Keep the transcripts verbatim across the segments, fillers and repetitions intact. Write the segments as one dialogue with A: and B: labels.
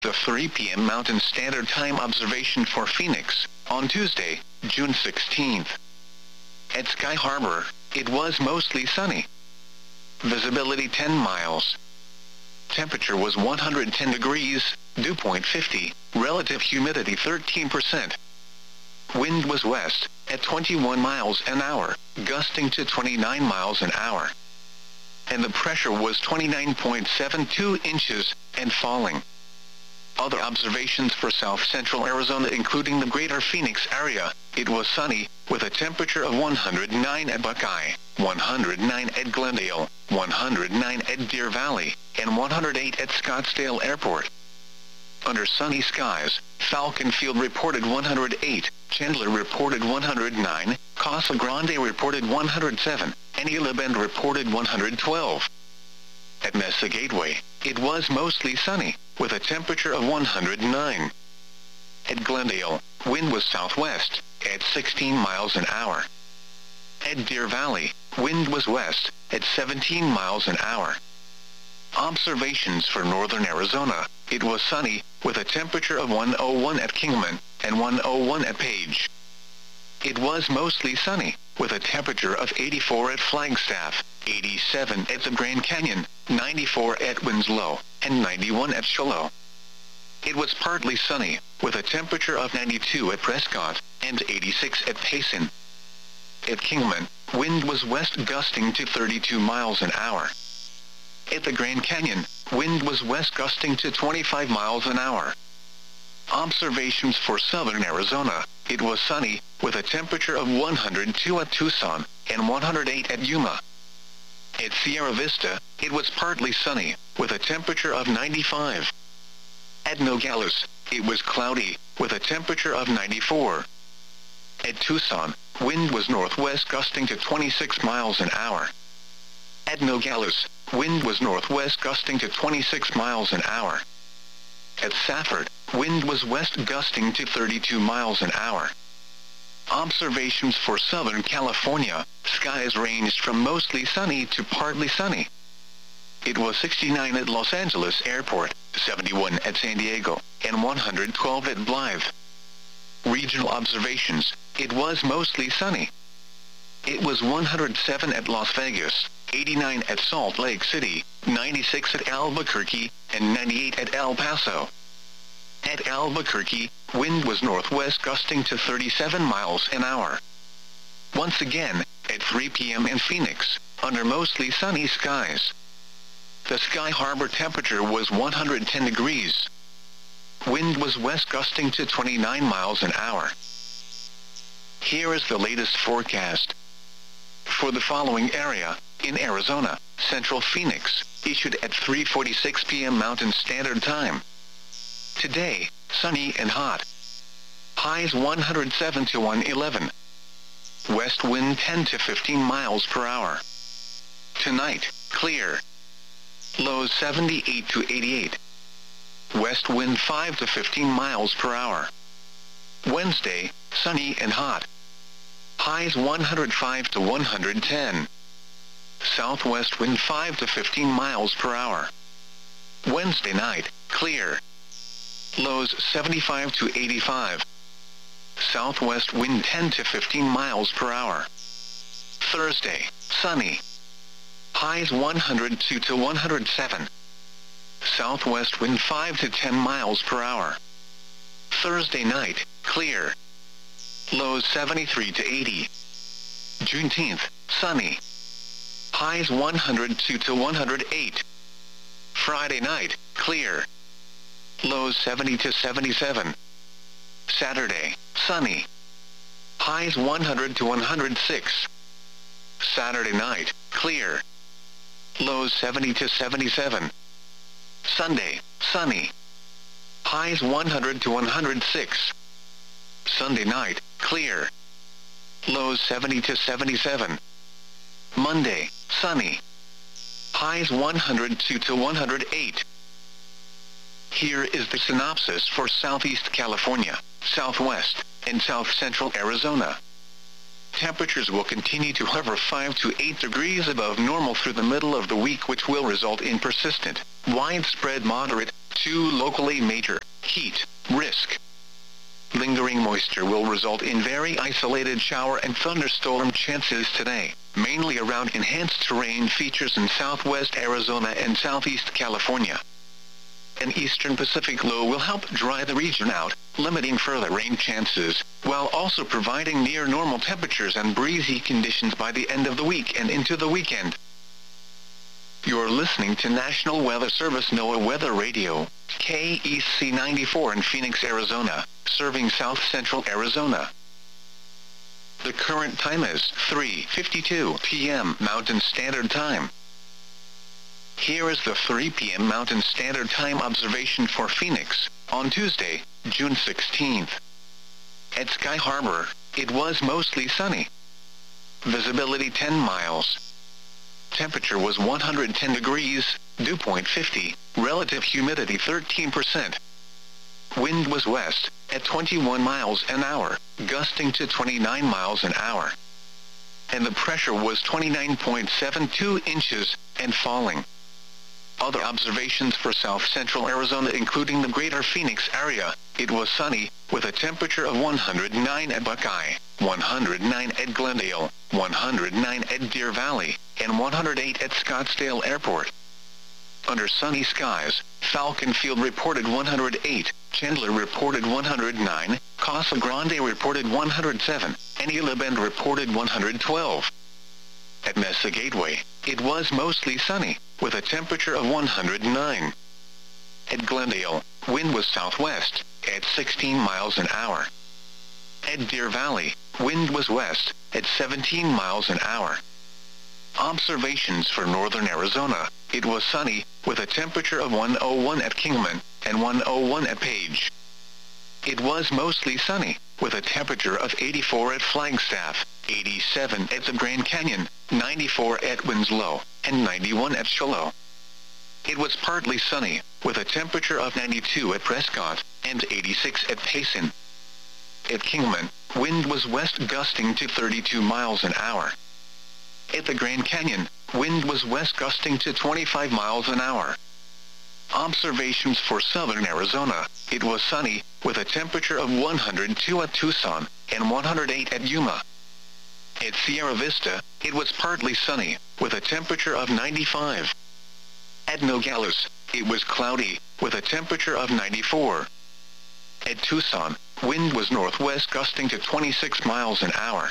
A: The three p m Mountain Standard Time observation for Phoenix, on Tuesday, June sixteenth. At Sky Harbor, it was mostly sunny. Visibility ten miles. Temperature was one hundred ten degrees, dew point fifty, relative humidity thirteen percent. Wind was west, at twenty-one miles an hour, gusting to twenty-nine miles an hour. And the pressure was twenty-nine point seven two inches, and falling. Other observations for south-central Arizona including the greater Phoenix area, it was sunny, with a temperature of one hundred nine at Buckeye, one hundred nine at Glendale, one hundred nine at Deer Valley, and one hundred eight at Scottsdale Airport. Under sunny skies, Falcon Field reported one hundred eight, Chandler reported one hundred nine, Casa Grande reported one hundred seven, and Gila Bend reported one hundred twelve. At Mesa Gateway, it was mostly sunny, with a temperature of one hundred nine. At Glendale, wind was southwest, at sixteen miles an hour. At Deer Valley, wind was west, at seventeen miles an hour. Observations for northern Arizona, it was sunny, with a temperature of one hundred one at Kingman, and one hundred one at Page. It was mostly sunny, with a temperature of eighty-four at Flagstaff, eighty-seven at the Grand Canyon, ninety-four at Winslow, and ninety-one at Shiloh. It was partly sunny, with a temperature of ninety-two at Prescott, and eighty-six at Payson. At Kingman, wind was west gusting to thirty-two miles an hour. At the Grand Canyon, wind was west gusting to twenty-five miles an hour. Observations for southern Arizona, it was sunny, with a temperature of one hundred two at Tucson, and one hundred eight at Yuma. At Sierra Vista, it was partly sunny, with a temperature of ninety-five. At Nogales, it was cloudy, with a temperature of ninety-four. At Tucson, wind was northwest gusting to twenty-six miles an hour. At Nogales, wind was northwest gusting to twenty-six miles an hour. At Safford, wind was west gusting to thirty-two miles an hour. Observations for Southern California, skies ranged from mostly sunny to partly sunny. It was sixty-nine at Los Angeles Airport, seventy-one at San Diego, and one hundred twelve at Blythe. Regional observations, it was mostly sunny. It was one hundred seven at Las Vegas, eighty-nine at Salt Lake City, ninety-six at Albuquerque, and ninety-eight at El Paso. At Albuquerque, wind was northwest gusting to thirty-seven miles an hour. Once again, at three p m in Phoenix, under mostly sunny skies. The Sky Harbor temperature was one hundred ten degrees. Wind was west gusting to twenty-nine miles an hour. Here is the latest forecast. For the following area, in Arizona, Central Phoenix, issued at three forty-six p m Mountain Standard Time. Today, sunny and hot. Highs one hundred seven to one hundred eleven. West wind ten to fifteen miles per hour. Tonight, clear. Lows seventy-eight to eighty-eight. West wind five to fifteen miles per hour. Wednesday, sunny and hot. Highs one hundred five to one hundred ten. Southwest wind five to fifteen miles per hour. Wednesday night, clear. Lows seventy-five to eighty-five. Southwest wind ten to fifteen miles per hour. Thursday, sunny. Highs one hundred two to one hundred seven. Southwest wind five to ten miles per hour. Thursday night, clear. Lows seventy-three to eighty. Juneteenth, sunny. Highs one hundred two to one hundred eight. Friday night, clear. Lows seventy to seventy-seven. Saturday, sunny. Highs one hundred to one hundred six. Saturday night, clear. Lows seventy to seventy-seven. Sunday, sunny. Highs one hundred to one hundred six. Sunday night, clear. Lows seventy to seventy-seven. Monday, sunny. Highs one hundred two to one hundred eight. Here is the synopsis for Southeast California, Southwest, and South Central Arizona. Temperatures will continue to hover five to eight degrees above normal through the middle of the week, which will result in persistent, widespread moderate, two locally major heat risk. Lingering moisture will result in very isolated shower and thunderstorm chances today, mainly around enhanced terrain features in southwest Arizona and southeast California. An eastern Pacific low will help dry the region out, limiting further rain chances, while also providing near normal temperatures and breezy conditions by the end of the week and into the weekend. You're listening to National Weather Service NOAA Weather Radio, K E C ninety-four in Phoenix, Arizona, serving south central Arizona. The current time is three fifty-two p m Mountain Standard Time. Here is the three p m Mountain Standard Time observation for Phoenix, on Tuesday, June sixteenth. At Sky Harbor, it was mostly sunny. Visibility ten miles. Temperature was one hundred ten degrees, dew point fifty, relative humidity thirteen percent. Wind was west, at twenty-one miles an hour, gusting to twenty-nine miles an hour. And the pressure was twenty-nine point seven two inches, and falling. Other observations for south central Arizona including the greater Phoenix area, it was sunny, with a temperature of one hundred nine at Buckeye, one hundred nine at Glendale, one hundred nine at Deer Valley, and one hundred eight at Scottsdale Airport. Under sunny skies, Falcon Field reported one hundred eight, Chandler reported one hundred nine, Casa Grande reported one hundred seven, and Gila Bend reported one hundred twelve. At Mesa Gateway, it was mostly sunny, with a temperature of one hundred nine. At Glendale, wind was southwest, at sixteen miles an hour. At Deer Valley, wind was west, at seventeen miles an hour. Observations for northern Arizona, it was sunny, with a temperature of one oh one at Kingman, and one oh one at Page. It was mostly sunny, with a temperature of eighty-four at Flagstaff, eighty-seven at the Grand Canyon, ninety-four at Winslow, and ninety-one at Shiloh. It was partly sunny, with a temperature of ninety-two at Prescott, and eighty-six at Payson. At Kingman, wind was west gusting to thirty-two miles an hour. At the Grand Canyon, wind was west gusting to twenty-five miles an hour. Observations for southern Arizona, it was sunny, with a temperature of one hundred two at Tucson, and one hundred eight at Yuma. At Sierra Vista, it was partly sunny, with a temperature of ninety-five. At Nogales, it was cloudy, with a temperature of ninety-four. At Tucson, wind was northwest gusting to twenty-six miles an hour.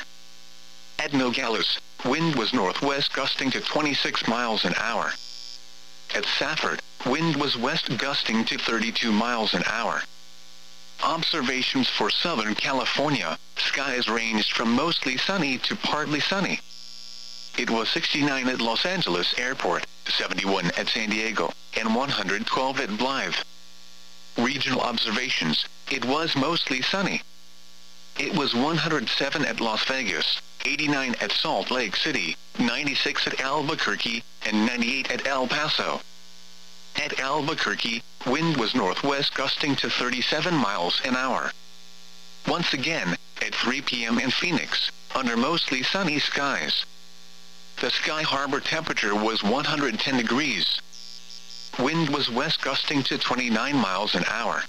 A: At Nogales, wind was northwest gusting to twenty-six miles an hour. At Safford, wind was west gusting to thirty-two miles an hour. Observations for Southern California, skies ranged from mostly sunny to partly sunny. It was sixty-nine at Los Angeles Airport, seventy-one at San Diego, and one hundred twelve at Blythe. Regional observations, it was mostly sunny. It was one hundred seven at Las Vegas, eighty-nine at Salt Lake City, ninety-six at Albuquerque, and ninety-eight at El Paso. At Albuquerque, wind was northwest gusting to thirty-seven miles an hour. Once again, at three p m in Phoenix, under mostly sunny skies. The Sky Harbor temperature was one hundred ten degrees. Wind was west gusting to twenty-nine miles an hour.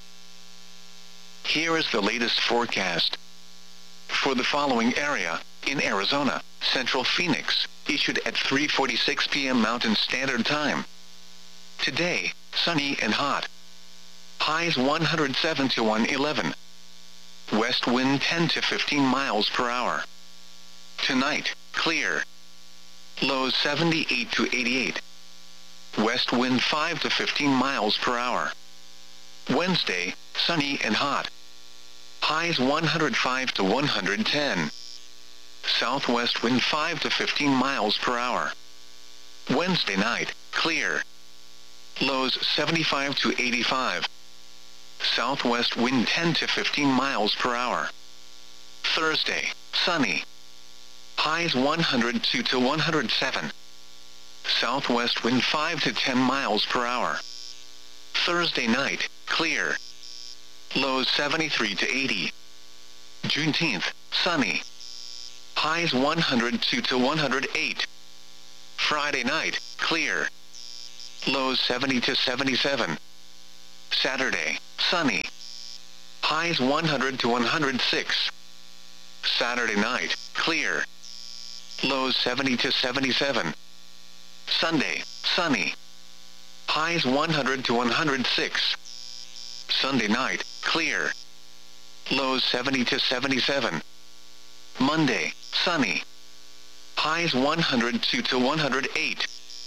A: Here is the latest forecast. For the following area, in Arizona, Central Phoenix, issued at three forty-six p m Mountain Standard Time. Today, sunny and hot. Highs one hundred seven to one eleven. West wind ten to fifteen miles per hour. Tonight, clear. Lows seventy-eight to eighty-eight. West wind five to fifteen miles per hour. Wednesday, sunny and hot. Highs one hundred five to one hundred ten. Southwest wind five to fifteen miles per hour. Wednesday night, clear. Lows seventy-five to eighty-five. Southwest wind ten to fifteen miles per hour. Thursday, sunny. Highs one hundred two to one hundred seven. Southwest wind five to ten miles per hour. Thursday night, clear. Lows seventy-three to eighty. Juneteenth, sunny. Highs one hundred two to one hundred eight. Friday night, clear. Lows seventy to seventy-seven. Saturday, sunny. Highs one hundred to one hundred six. Saturday night, clear. Lows seventy to seventy-seven. Sunday, sunny. Highs one hundred to one hundred six. Sunday night, clear. Lows seventy to seventy-seven. Monday, sunny. Highs one hundred two to one hundred eight.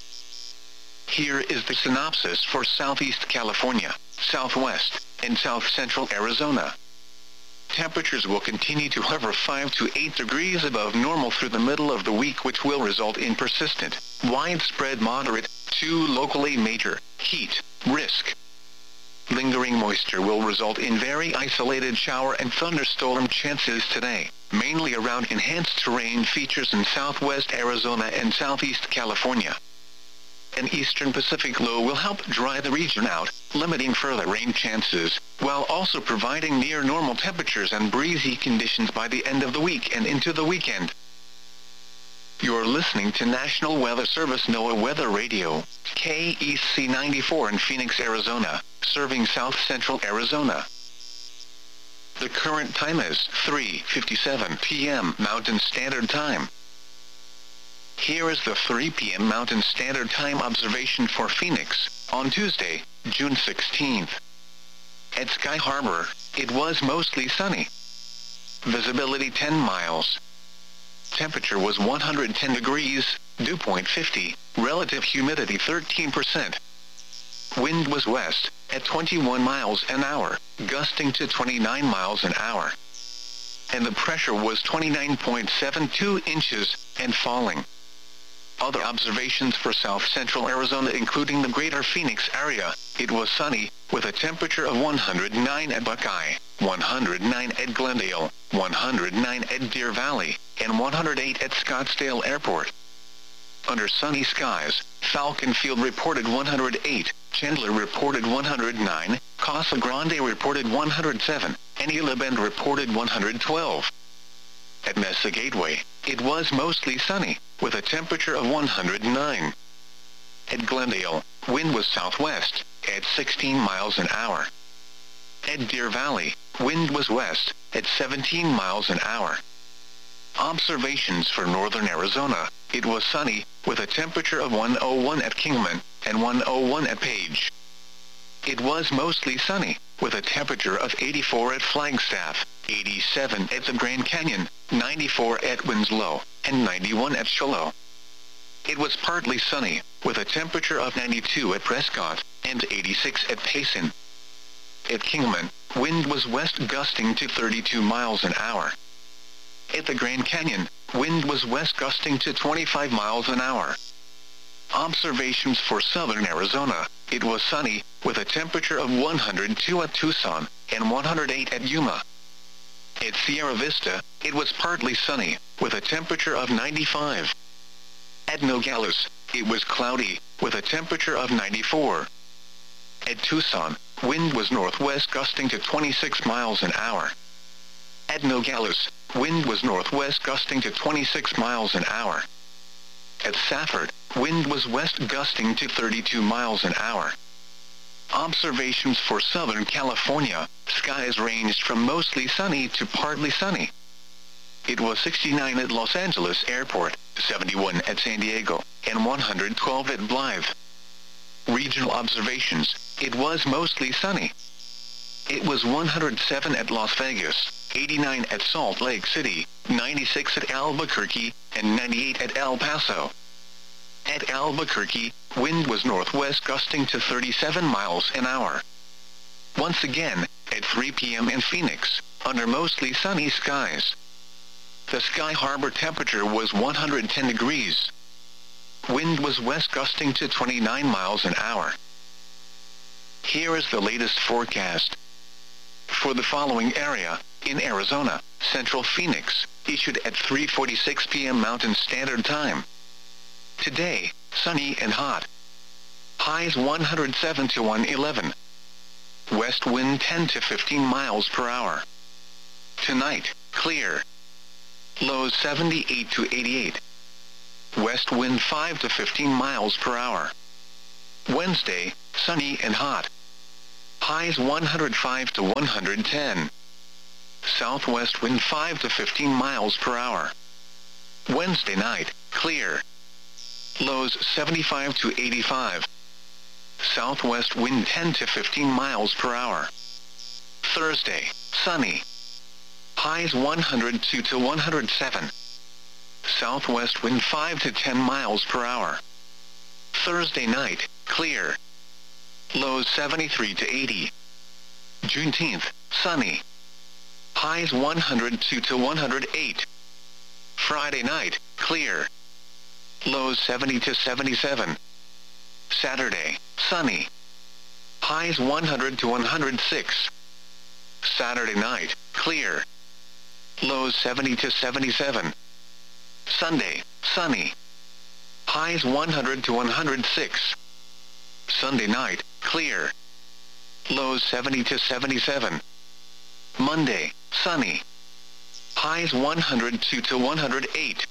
A: Here is the synopsis for Southeast California, Southwest, and South Central Arizona. Temperatures will continue to hover five to eight degrees above normal through the middle of the week, which will result in persistent, widespread moderate, to locally major, heat risk. Lingering moisture will result in very isolated shower and thunderstorm chances today, mainly around enhanced terrain features in southwest Arizona and southeast California. An eastern Pacific low will help dry the region out, limiting further rain chances, while also providing near normal temperatures and breezy conditions by the end of the week and into the weekend. You're listening to National Weather Service NOAA Weather Radio, K E C ninety-four in Phoenix, Arizona, serving south central Arizona. The current time is three fifty-seven p m Mountain Standard Time. Here is the three p m Mountain Standard Time observation for Phoenix, on Tuesday, June sixteenth. At Sky Harbor, it was mostly sunny. Visibility ten miles. Temperature was one hundred ten degrees, dew point fifty, relative humidity thirteen percent. Wind was west, at twenty-one miles an hour, gusting to twenty-nine miles an hour. And the pressure was twenty-nine point seven two inches, and falling. Other observations for south central Arizona, including the greater Phoenix area, it was sunny, with a temperature of one hundred nine at Buckeye, one hundred nine at Glendale, one hundred nine at Deer Valley, and one hundred eight at Scottsdale Airport. Under sunny skies, Falcon Field reported one hundred eight, Chandler reported one hundred nine, Casa Grande reported one hundred seven, and Gila Bend reported one hundred twelve. At Mesa Gateway, it was mostly sunny, with a temperature of one hundred nine. At Glendale, wind was southwest, at sixteen miles an hour. At Deer Valley, wind was west, at seventeen miles an hour. Observations for northern Arizona, it was sunny, with a temperature of one hundred one at Kingman, and one hundred one at Page. It was mostly sunny, with a temperature of eighty-four at Flagstaff, eighty-seven at the Grand Canyon, ninety-four at Winslow, and ninety-one at Shiloh. It was partly sunny, with a temperature of ninety-two at Prescott, and eighty-six at Payson. At Kingman, wind was west gusting to thirty-two miles an hour. At the Grand Canyon, wind was west gusting to twenty-five miles an hour. Observations for southern Arizona, it was sunny, with a temperature of one hundred two at Tucson, and one hundred eight at Yuma. At Sierra Vista, it was partly sunny, with a temperature of ninety-five. At Nogales, it was cloudy, with a temperature of ninety-four. At Tucson, wind was northwest gusting to twenty-six miles an hour. At Nogales, wind was northwest gusting to twenty-six miles an hour. At Safford, wind was west gusting to thirty-two miles an hour. Observations for Southern California, skies ranged from mostly sunny to partly sunny. It was sixty-nine at Los Angeles Airport, seventy-one at San Diego, and one hundred twelve at Blythe. Regional observations, it was mostly sunny. It was one hundred seven at Las Vegas, eighty-nine at Salt Lake City, ninety-six at Albuquerque, and ninety-eight at El Paso. At Albuquerque, wind was northwest gusting to thirty-seven miles an hour. Once again, at three p m in Phoenix, under mostly sunny skies. The Sky Harbor temperature was one hundred ten degrees. Wind was west gusting to twenty-nine miles an hour. Here is the latest forecast. For the following area, in Arizona, Central Phoenix, issued at three forty-six p m Mountain Standard Time. Today, sunny and hot. Highs one hundred seven to one hundred eleven. West wind ten to fifteen miles per hour. Tonight, clear. Lows seventy-eight to eighty-eight. West wind five to fifteen miles per hour. Wednesday, sunny and hot. highs one hundred five to one hundred ten. Southwest wind five to fifteen miles per hour. Wednesday night, clear. Lows seventy-five to eighty-five. Southwest wind ten to fifteen miles per hour. Thursday, sunny. Highs one hundred two to one hundred seven. Southwest wind five to ten miles per hour. Thursday night, clear. Lows seventy-three to eighty. Juneteenth, sunny. Highs one hundred two to one hundred eight. Friday night, clear. Lows seventy to seventy-seven. Saturday, sunny. Highs one hundred to one hundred six. Saturday night, clear. Lows seventy to seventy-seven. Sunday, sunny. Highs one hundred to one hundred six. Sunday night, clear. Lows seventy to seventy-seven. Monday, sunny. Highs one hundred two to one hundred eight.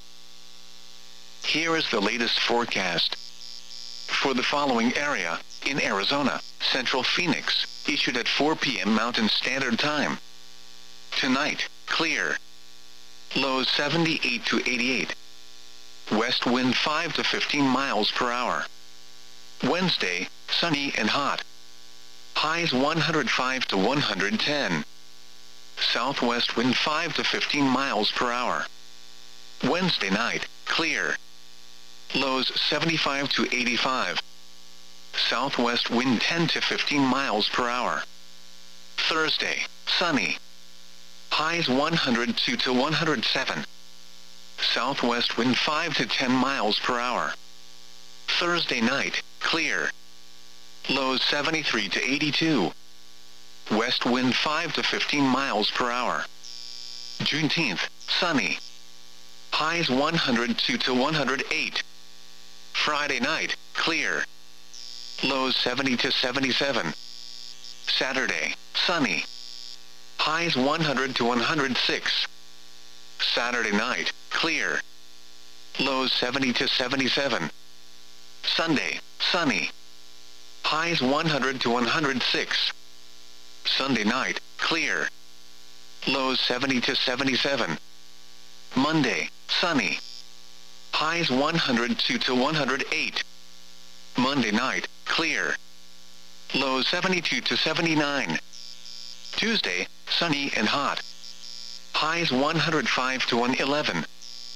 A: Here is the latest forecast. For the following area, in Arizona, Central Phoenix, issued at four p m Mountain Standard Time. Tonight, clear. Lows seventy-eight to eighty-eight. West wind five to fifteen miles per hour. Wednesday, sunny and hot. Highs one hundred five to one hundred ten. Southwest wind five to fifteen miles per hour. Wednesday night, clear. Lows seventy-five to eighty-five. Southwest wind ten to fifteen miles per hour. Thursday, sunny. Highs one hundred two to one hundred seven. Southwest wind five to ten miles per hour. Thursday night, clear. Lows seventy-three to eighty-two. West wind five to fifteen miles per hour. Juneteenth, sunny. Highs one hundred two to one hundred eight. Friday night, clear. Lows seventy to seventy-seven. Saturday, sunny. Highs one hundred to one hundred six. Saturday night, clear. Lows seventy to seventy-seven. Sunday, sunny. Highs one hundred to one hundred six. Sunday night, clear. Lows seventy to seventy-seven. Monday, sunny. Highs one hundred two to one hundred eight. Monday night, clear. Lows seventy-two to seventy-nine. Tuesday, sunny and hot. Highs one hundred five to one hundred eleven.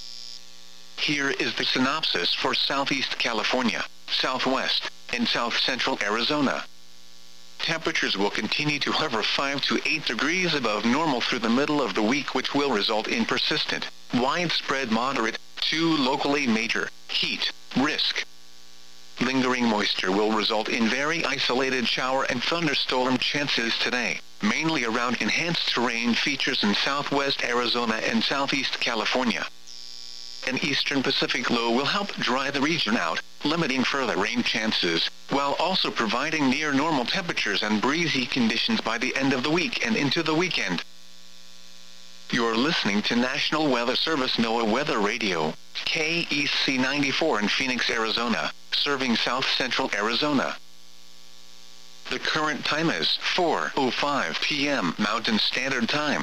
A: Here is the synopsis for Southeast California, Southwest, and South Central Arizona. Temperatures will continue to hover five to eight degrees above normal through the middle of the week, which will result in persistent, widespread moderate, to locally major, heat risk. Lingering moisture will result in very isolated shower and thunderstorm chances today, mainly around enhanced terrain features in southwest Arizona and southeast California. An eastern Pacific low will help dry the region out, limiting further rain chances, while also providing near normal temperatures and breezy conditions by the end of the week and into the weekend. You're listening to National Weather Service NOAA Weather Radio, K E C ninety-four in Phoenix, Arizona, serving south central Arizona. The current time is four oh five p m Mountain Standard Time.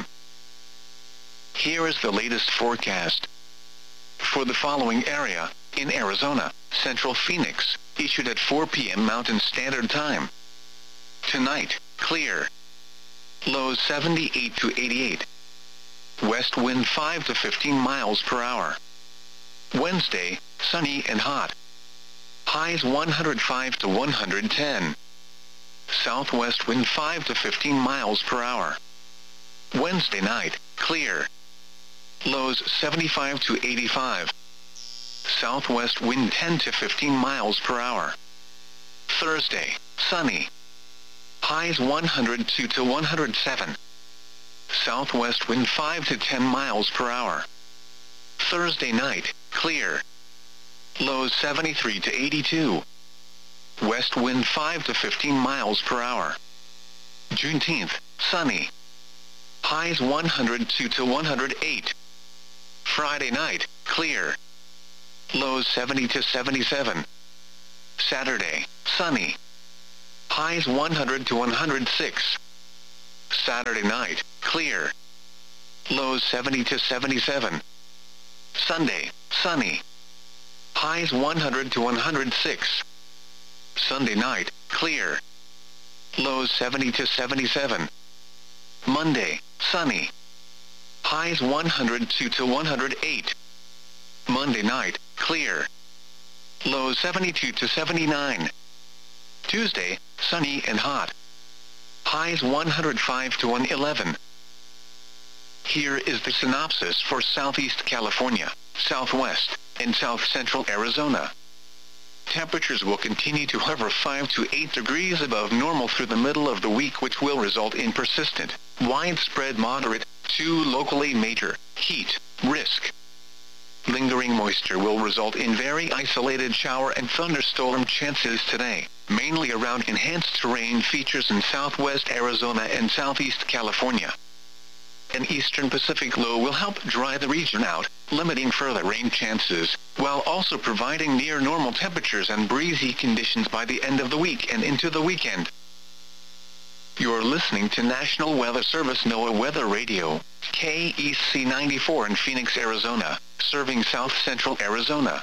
A: Here is the latest forecast. For the following area, in Arizona, Central Phoenix, issued at four p m Mountain Standard Time. Tonight, clear. Lows seventy-eight to eighty-eight. West wind five to fifteen miles per hour. Wednesday, sunny and hot. Highs one hundred five to one hundred ten. Southwest wind five to fifteen miles per hour. Wednesday night, clear. Lows seventy-five to eighty-five. Southwest wind ten to fifteen miles per hour. Thursday, sunny. Highs one hundred two to one hundred seven. Southwest wind five to ten miles per hour. Thursday night, clear. Lows seventy-three to eighty-two. West wind five to fifteen miles per hour. Juneteenth, sunny. Highs one hundred two to one hundred eight. Friday night, clear. Lows seventy to seventy-seven. Saturday, sunny. Highs one hundred to one hundred six. Saturday night, clear. Lows seventy to seventy-seven. Sunday, sunny. Highs one hundred to one hundred six. Sunday night, clear. Lows seventy to seventy-seven. Monday, sunny. Highs one hundred two to one hundred eight. Monday night, clear. Lows seventy-two to seventy-nine. Tuesday, sunny and hot. Highs one hundred five to one hundred eleven. Here is the synopsis for Southeast California, Southwest, and South Central Arizona. Temperatures will continue to hover five to eight degrees above normal through the middle of the week, which will result in persistent, widespread moderate, to locally major, heat risk. Lingering moisture will result in very isolated shower and thunderstorm chances today, mainly around enhanced terrain features in southwest Arizona and southeast California. An eastern Pacific low will help dry the region out, limiting further rain chances, while also providing near normal temperatures and breezy conditions by the end of the week and into the weekend. You're listening to National Weather Service NOAA Weather Radio, K E C ninety-four in Phoenix, Arizona, serving south central Arizona.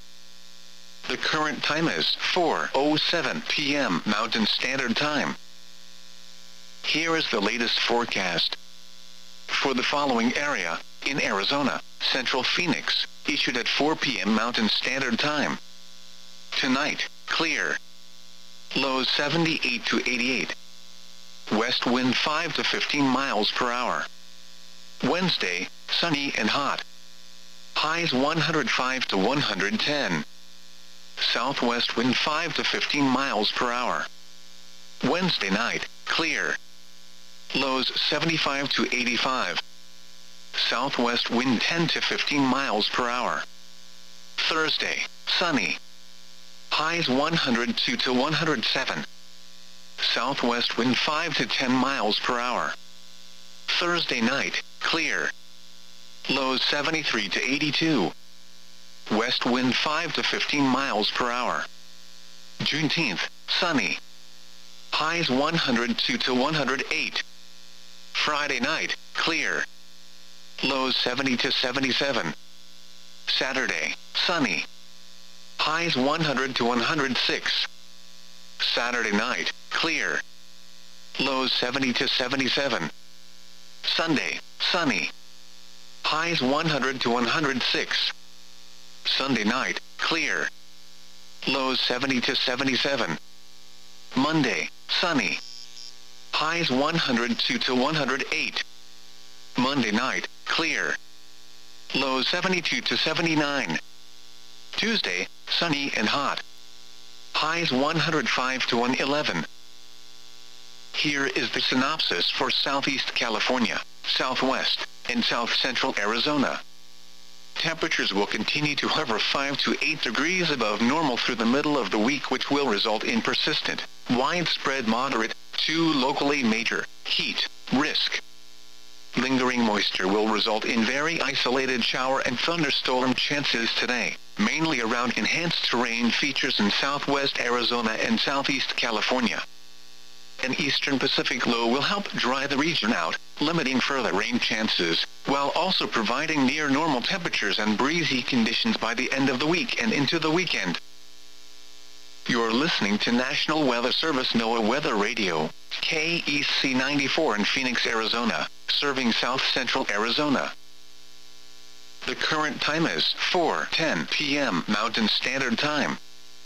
A: The current time is four oh seven p m Mountain Standard Time. Here is the latest forecast. For the following area, in Arizona, Central Phoenix, issued at four p m Mountain Standard Time. Tonight, clear. Lows seventy-eight to eighty-eight. West wind five to fifteen miles per hour. Wednesday, sunny and hot. Highs one hundred five to one hundred ten. Southwest wind five to fifteen miles per hour. Wednesday night, clear. Lows seventy-five to eighty-five. Southwest wind ten to fifteen miles per hour. Thursday, sunny. Highs one hundred two to one hundred seven. Southwest wind five to ten miles per hour. Thursday night, clear. Lows seventy-three to eighty-two. West wind five to fifteen miles per hour. Juneteenth, sunny. Highs one hundred two to one hundred eight. Friday night, clear. Lows seventy to seventy-seven. Saturday, sunny. Highs one hundred to one hundred six. Saturday night, clear. Lows seventy to seventy-seven. Sunday, sunny. Highs one hundred to one hundred six. Sunday night, clear. Lows seventy to seventy-seven. Monday, sunny. Highs one hundred two to one hundred eight. Monday night, clear. Lows seventy-two to seventy-nine. Tuesday, sunny and hot. Highs one hundred five to one hundred eleven. Here is the synopsis for Southeast California, Southwest, and South Central Arizona. Temperatures will continue to hover five to eight degrees above normal through the middle of the week, which will result in persistent, widespread moderate, to locally major, heat risk. Lingering moisture will result in very isolated shower and thunderstorm chances today, mainly around enhanced terrain features in southwest Arizona and southeast California. An eastern Pacific low will help dry the region out, limiting further rain chances, while also providing near normal temperatures and breezy conditions by the end of the week and into the weekend. You're listening to National Weather Service NOAA Weather Radio, K E C ninety-four in Phoenix, Arizona, serving south central Arizona. The current time is four ten p m Mountain Standard Time.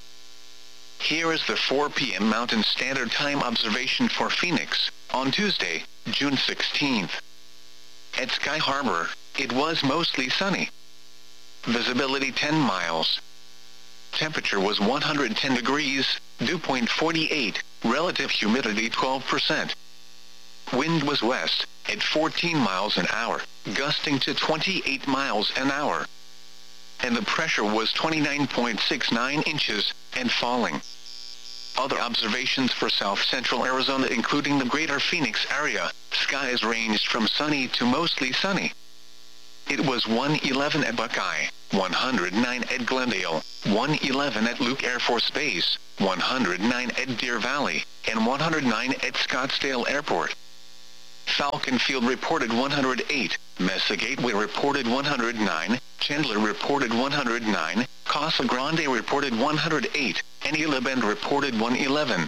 A: Here is the four p m Mountain Standard Time observation for Phoenix, on Tuesday, June sixteenth. At Sky Harbor, it was mostly sunny. Visibility ten miles. Temperature was one hundred ten degrees, dew point forty-eight, relative humidity twelve percent. Wind was west, at fourteen miles an hour, gusting to twenty-eight miles an hour. And the pressure was twenty-nine point six nine inches, and falling. Other observations for south central Arizona, including the greater Phoenix area, skies ranged from sunny to mostly sunny. It was one eleven at Buckeye, one hundred nine at Glendale, one eleven at Luke Air Force Base, one hundred nine at Deer Valley, and one hundred nine at Scottsdale Airport. Falcon Field reported one hundred eight, Mesa Gateway reported one hundred nine, Chandler reported one hundred nine, Casa Grande reported one hundred eight, and Isla Bend reported one eleven.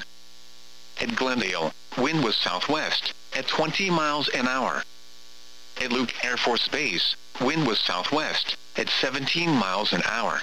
A: At Glendale, wind was southwest, at twenty miles an hour. At Luke Air Force Base, wind was southwest, at seventeen miles an hour.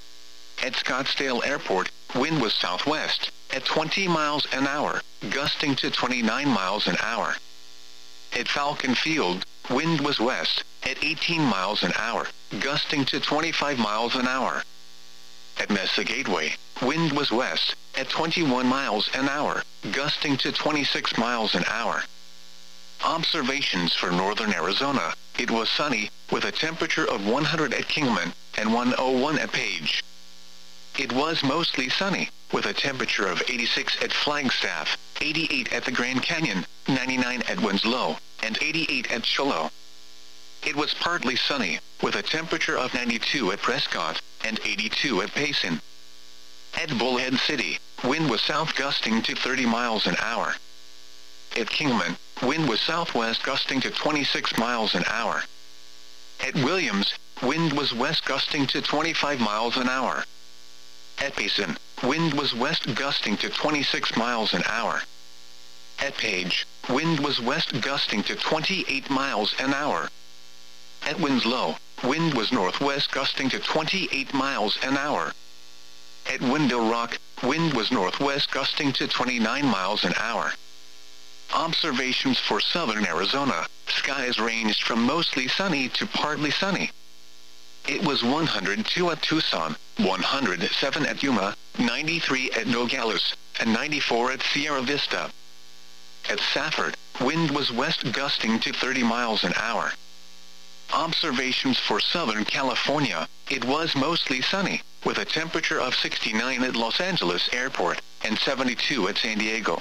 A: At Scottsdale Airport, wind was southwest, at twenty miles an hour, gusting to twenty-nine miles an hour. At Falcon Field, wind was west, at eighteen miles an hour, gusting to twenty-five miles an hour. At Mesa Gateway, wind was west, at twenty-one miles an hour, gusting to twenty-six miles an hour. Observations for northern Arizona. It was sunny, with a temperature of one hundred at Kingman, and one oh one at Page. It was mostly sunny, with a temperature of eighty-six at Flagstaff, eighty-eight at the Grand Canyon, ninety-nine at Winslow, and eighty-eight at Shiloh. It was partly sunny, with a temperature of ninety-two at Prescott, and eighty-two at Payson. At Bullhead City, wind was south gusting to thirty miles an hour. At Kingman, wind was southwest gusting to twenty-six miles an hour. At Williams, wind was west gusting to twenty-five miles an hour. At Payson, wind was west gusting to twenty-six miles an hour. At Page, wind was west gusting to twenty-eight miles an hour. At Winslow, wind was northwest gusting to twenty-eight miles an hour. At Window Rock, wind was northwest gusting to twenty-nine miles an hour. Observations for southern Arizona. Skies ranged from mostly sunny to partly sunny. It was one hundred two at Tucson, one hundred seven at Yuma, ninety-three at Nogales, and ninety-four at Sierra Vista. At Safford, wind was west gusting to thirty miles an hour. Observations for southern California. It was mostly sunny, with a temperature of sixty-nine at Los Angeles Airport, and seventy-two at San Diego.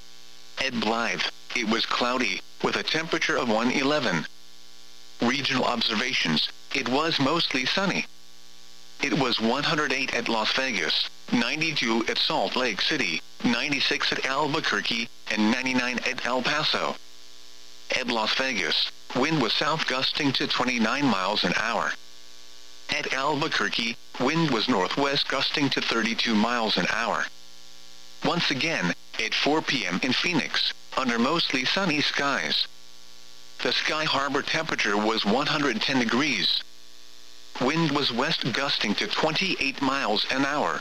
A: At Blythe, it was cloudy, with a temperature of one eleven. Regional observations. It was mostly sunny. It was one hundred eight at Las Vegas, ninety-two at Salt Lake City, ninety-six at Albuquerque, and ninety-nine at El Paso. At Las Vegas, wind was south gusting to twenty-nine miles an hour. At Albuquerque, wind was northwest gusting to thirty-two miles an hour. Once again, at four p m in Phoenix, under mostly sunny skies. The Sky Harbor temperature was one hundred ten degrees. Wind was west gusting to twenty-eight miles an hour.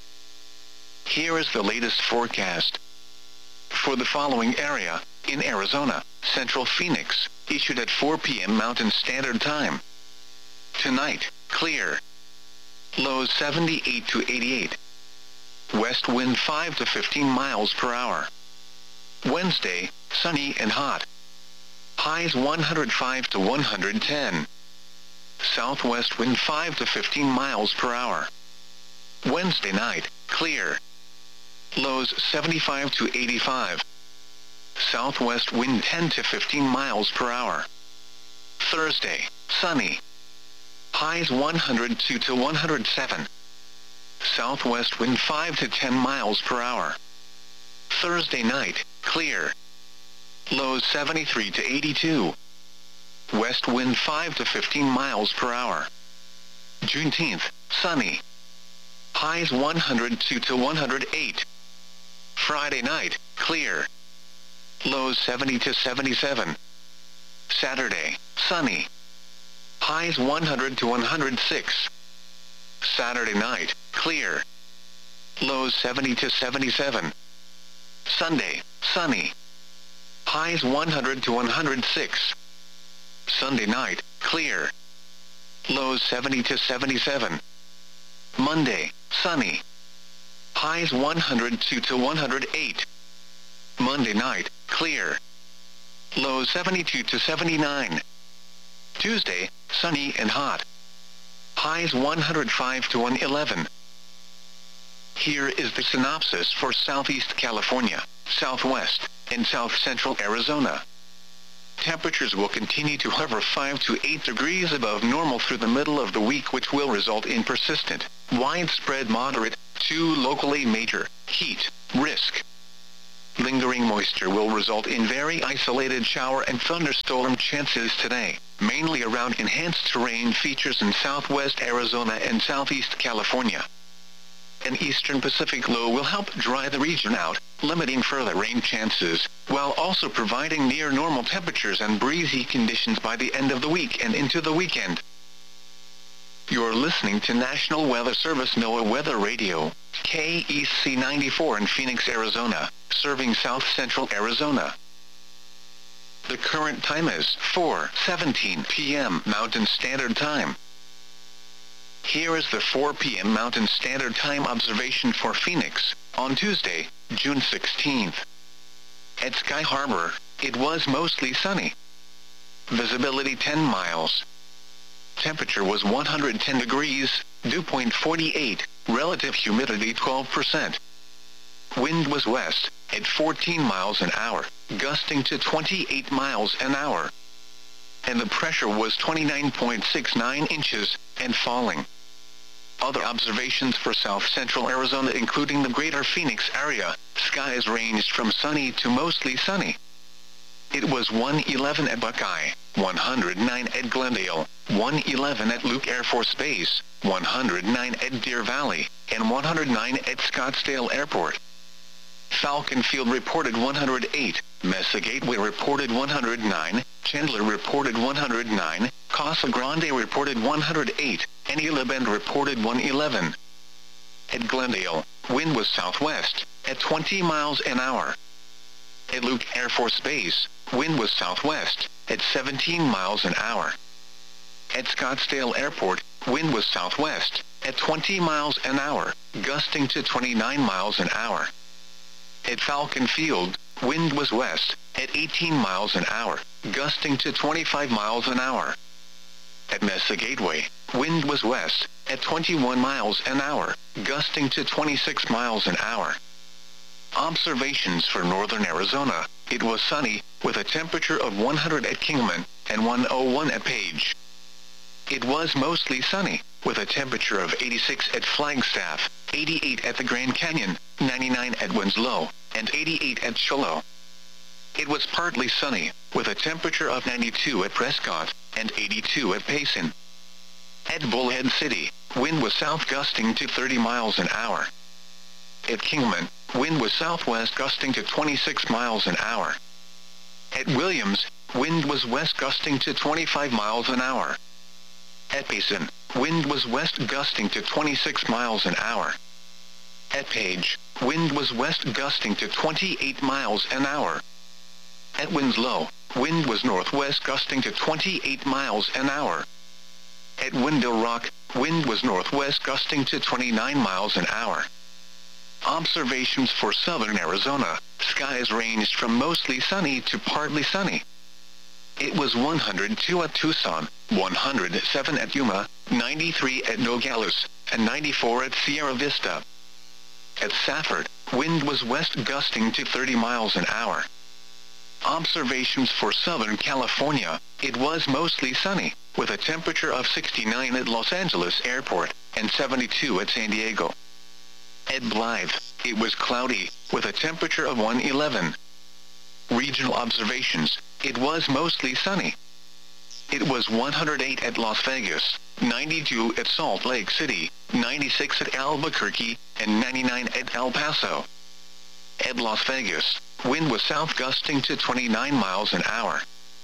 A: Here is the latest forecast. For the following area, in Arizona, Central Phoenix, issued at four p m Mountain Standard Time. Tonight, clear. Lows seventy-eight to eighty-eight. West wind five to fifteen miles per hour. Wednesday, sunny and hot. Highs one hundred five to one hundred ten. Southwest wind five to fifteen miles per hour. Wednesday night, clear. Lows seventy-five to eighty-five. Southwest wind ten to fifteen miles per hour. Thursday, sunny. Highs one hundred two to one hundred seven. Southwest wind five to ten miles per hour. Thursday night, clear. Lows seventy-three to eighty-two. West wind five to fifteen miles per hour. Juneteenth, sunny. Highs one hundred two to one hundred eight. Friday night, clear. Lows seventy to seventy-seven. Saturday, sunny. Highs one hundred to one hundred six. Saturday night, clear. Lows seventy to seventy-seven. Sunday, sunny. Highs one hundred to one hundred six. Sunday night, clear. Lows seventy to seventy-seven. Monday, sunny. Highs one hundred two to one hundred eight. Monday night, clear. Lows seventy-two to seventy-nine. Tuesday, sunny and hot. Highs one hundred five to one eleven. Here is the synopsis for Southeast California, Southwest, and South Central Arizona. temperatures will continue to hover five to eight degrees above normal through the middle of the week, which will result in persistent, widespread moderate to locally major heat risk. Lingering moisture will result in very isolated shower and thunderstorm chances today, mainly around enhanced terrain features in southwest Arizona and southeast California. An eastern Pacific low will help dry the region out, limiting further rain chances, while also providing near normal temperatures and breezy conditions by the end of the week and into the weekend. You're listening to National Weather Service NOAA Weather Radio, K E C ninety-four in Phoenix, Arizona, serving south central Arizona. The current time is four seventeen p m Mountain Standard Time. Here is the four p m Mountain Standard Time observation for Phoenix, on Tuesday, June sixteenth. At Sky Harbor, it was mostly sunny. Visibility ten miles. Temperature was one hundred ten degrees, dew point forty-eight, relative humidity twelve percent. Wind was west, at fourteen miles an hour, gusting to twenty-eight miles an hour. And the pressure was twenty-nine point six nine inches, and falling. Other observations for south central Arizona, including the greater Phoenix area, skies ranged from sunny to mostly sunny. It was one eleven at Buckeye, one hundred nine at Glendale, one eleven at Luke Air Force Base, one hundred nine at Deer Valley, and one hundred nine at Scottsdale Airport. Falcon Field reported one hundred eight, Mesa Gateway reported one hundred nine, Chandler reported one hundred nine, Casa Grande reported one hundred eight, and Isla Bend reported one eleven. At Glendale, wind was southwest, at twenty miles an hour. At Luke Air Force Base, wind was southwest, at seventeen miles an hour. At Scottsdale Airport, wind was southwest, at twenty miles an hour, gusting to twenty-nine miles an hour. At Falcon Field, wind was west, at eighteen miles an hour, gusting to twenty-five miles an hour. At Mesa Gateway, wind was west, at twenty-one miles an hour, gusting to twenty-six miles an hour. Observations for northern Arizona, it was sunny, with a temperature of one hundred at Kingman, and one oh one at Page. It was mostly sunny, with a temperature of eighty-six at Flagstaff, eighty-eight at the Grand Canyon, ninety-nine at Winslow, and eighty-eight at Shiloh. It was partly sunny, with a temperature of ninety-two at Prescott, and eighty-two at Payson. At Bullhead City, wind was south gusting to thirty miles an hour. At Kingman, wind was southwest gusting to twenty-six miles an hour. At Williams, wind was west gusting to twenty-five miles an hour. At Payson, wind was west gusting to twenty-six miles an hour. At Page, wind was west gusting to twenty-eight miles an hour. At Winslow, wind was northwest gusting to twenty-eight miles an hour. At Window Rock, wind was northwest gusting to twenty-nine miles an hour. Observations for southern Arizona, skies ranged from mostly sunny to partly sunny. It was one hundred two at Tucson, one hundred seven at Yuma, ninety-three at Nogales, and ninety-four at Sierra Vista. At Safford, wind was west gusting to thirty miles an hour. Observations for southern California, it was mostly sunny, with a temperature of sixty-nine at Los Angeles Airport, and seventy-two at San Diego. At Blythe, it was cloudy, with a temperature of one eleven. Regional observations, it was mostly sunny. It was one hundred eight at Las Vegas, ninety-two at Salt Lake City, ninety-six at Albuquerque, and ninety-nine at El Paso. At Las Vegas, wind was south gusting to twenty-nine miles an hour.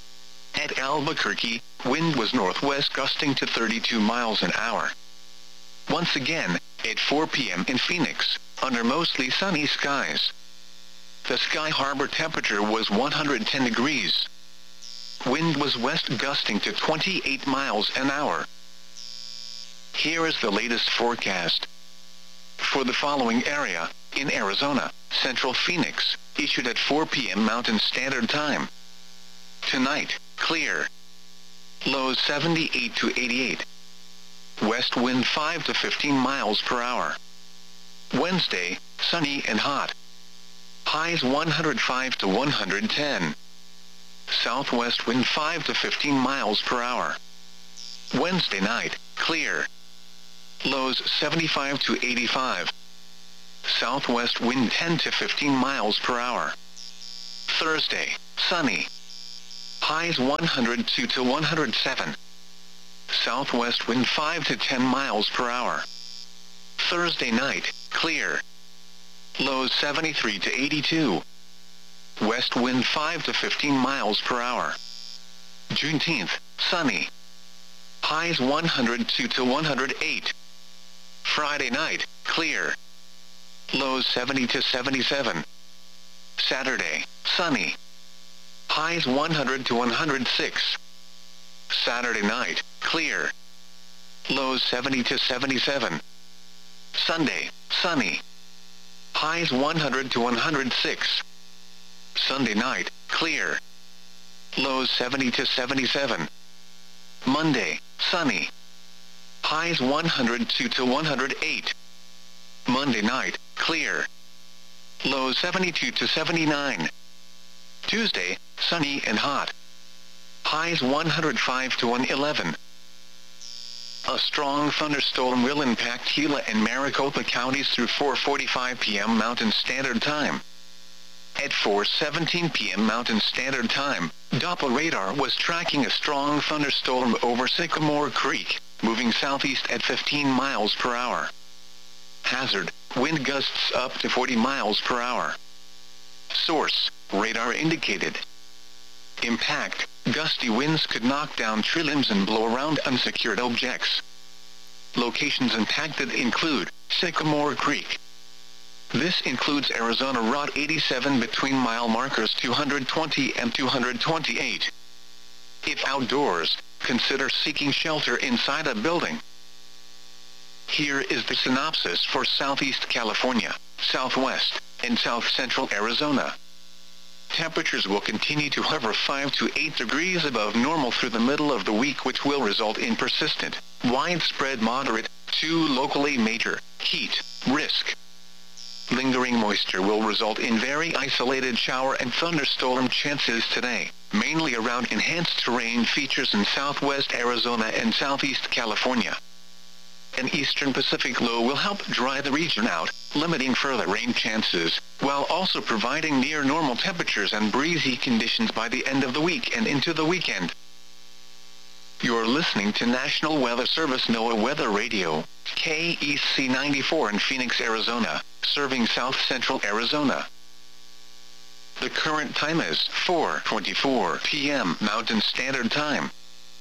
A: At Albuquerque, wind was northwest gusting to thirty-two miles an hour. Once again, at four p m in Phoenix, under mostly sunny skies. The Sky Harbor temperature was one hundred ten degrees. Wind was west gusting to twenty-eight miles an hour. Here is the latest forecast. For the following area, in Arizona, Central Phoenix, issued at four p m Mountain Standard Time. Tonight, clear. Lows seventy-eight to eighty-eight. West wind five to fifteen miles per hour. Wednesday, sunny and hot. Highs one hundred five to one hundred ten. southwest wind five to fifteen miles per hour. Wednesday night, clear. Lows seventy-five to eighty-five. Southwest wind ten to fifteen miles per hour. Thursday, sunny. Highs one hundred two to one hundred seven. Southwest wind five to ten miles per hour. Thursday night, clear. Lows seventy-three to eighty-two. West wind five to fifteen miles per hour. Juneteenth, sunny. Highs one hundred two to one hundred eight. Friday night, clear. Lows seventy to seventy-seven. Saturday, sunny. Highs one hundred to one hundred six. Saturday night, clear. Lows seventy to seventy-seven. Sunday, sunny. Highs one hundred to one hundred six. Sunday night, clear. Lows seventy to seventy-seven. Monday, sunny. Highs one hundred two to one hundred eight. Monday night, clear. Lows seventy-two to seventy-nine. Tuesday, sunny and hot. Highs one hundred five to one hundred eleven. A strong thunderstorm will impact Gila and Maricopa counties through four forty-five p m Mountain Standard Time. At four seventeen p m Mountain Standard Time, Doppler radar was tracking a strong thunderstorm over Sycamore Creek, moving southeast at fifteen miles per hour. Hazard, wind gusts up to forty miles per hour. Source, radar indicated. Impact, gusty winds could knock down tree limbs and blow around unsecured objects. Locations impacted include Sycamore Creek. This includes Arizona Route eighty-seven between mile markers two hundred twenty and two hundred twenty-eight. If outdoors, consider seeking shelter inside a building. Here is the synopsis for Southeast California, Southwest, and South Central Arizona. Temperatures will continue to hover five to eight degrees above normal through the middle of the week, which will result in persistent, widespread moderate, to locally major, heat risk. Lingering moisture will result in very isolated shower and thunderstorm chances today, mainly around enhanced terrain features in southwest Arizona and southeast California. An eastern Pacific low will help dry the region out, limiting further rain chances, while also providing near normal temperatures and breezy conditions by the end of the week and into the weekend. You're listening to National Weather Service NOAA Weather Radio, K E C ninety-four in Phoenix, Arizona, serving south central Arizona. The current time is four twenty-four p m Mountain Standard Time.